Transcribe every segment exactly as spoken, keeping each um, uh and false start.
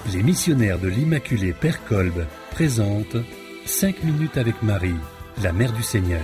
Les missionnaires de l'Immaculée Père Kolb présentent cinq minutes avec Marie, la Mère du Seigneur.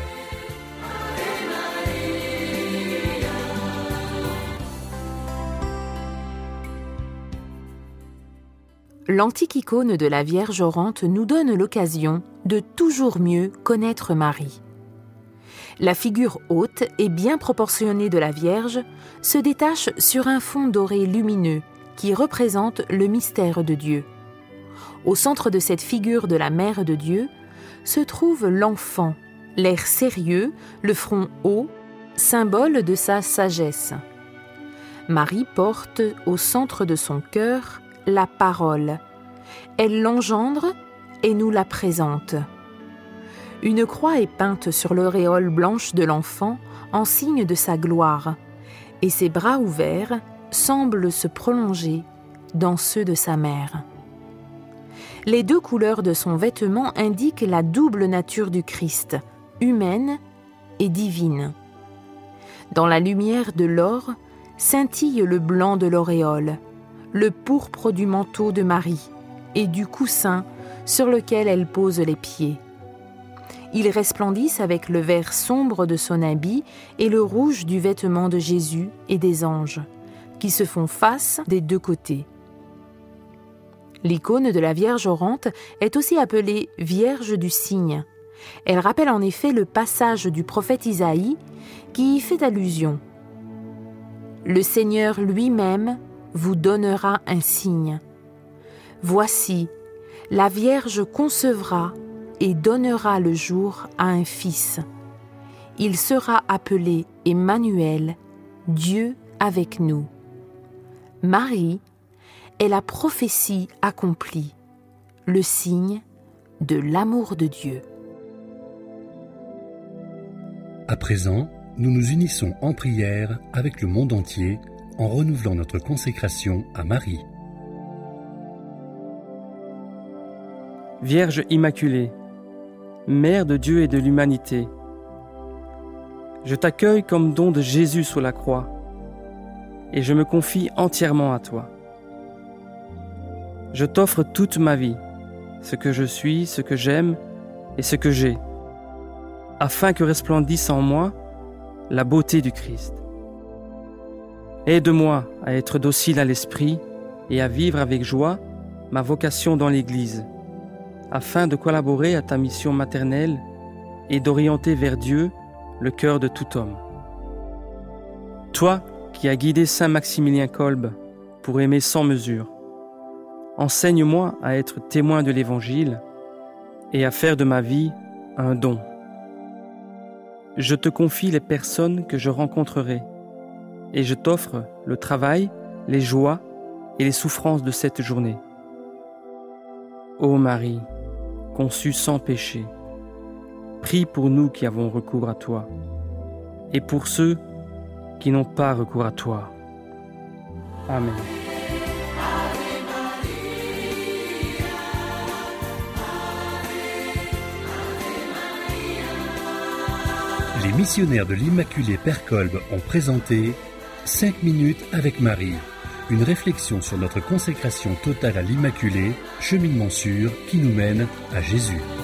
L'antique icône de la Vierge orante nous donne l'occasion de toujours mieux connaître Marie. La figure haute et bien proportionnée de la Vierge se détache sur un fond doré lumineux qui représente le mystère de Dieu. Au centre de cette figure de la Mère de Dieu se trouve l'enfant, l'air sérieux, le front haut, symbole de sa sagesse. Marie porte au centre de son cœur la parole. Elle l'engendre et nous la présente. Une croix est peinte sur l'auréole blanche de l'enfant en signe de sa gloire, et ses bras ouverts semblent se prolonger dans ceux de sa mère. Les deux couleurs de son vêtement indiquent la double nature du Christ, humaine et divine. Dans la lumière de l'or scintille le blanc de l'auréole, le pourpre du manteau de Marie et du coussin sur lequel elle pose les pieds. Ils resplendissent avec le vert sombre de son habit et le rouge du vêtement de Jésus et des anges, qui se font face des deux côtés. L'icône de la Vierge orante est aussi appelée Vierge du Cygne. Elle rappelle en effet le passage du prophète Isaïe qui y fait allusion. « Le Seigneur lui-même vous donnera un signe. Voici, la Vierge concevra et donnera le jour à un fils. Il sera appelé Emmanuel, Dieu avec nous. » Marie est la prophétie accomplie, le signe de l'amour de Dieu. À présent, nous nous unissons en prière avec le monde entier en renouvelant notre consécration à Marie. Vierge Immaculée, Mère de Dieu et de l'humanité, je t'accueille comme don de Jésus sous la croix et je me confie entièrement à toi. Je t'offre toute ma vie, ce que je suis, ce que j'aime et ce que j'ai, afin que resplendisse en moi la beauté du Christ. Aide-moi à être docile à l'esprit et à vivre avec joie ma vocation dans l'Église, afin de collaborer à ta mission maternelle et d'orienter vers Dieu le cœur de tout homme. Toi qui as guidé saint Maximilien Kolb pour aimer sans mesure, enseigne-moi à être témoin de l'Évangile et à faire de ma vie un don. Je te confie les personnes que je rencontrerai et je t'offre le travail, les joies et les souffrances de cette journée. Ô Marie, conçue sans péché, prie pour nous qui avons recours à toi et pour ceux qui n'ont pas recours à toi. Amen. Les missionnaires de l'Immaculée Père Kolb ont présenté cinq minutes avec Marie, une réflexion sur notre consécration totale à l'Immaculée, cheminement sûr qui nous mène à Jésus.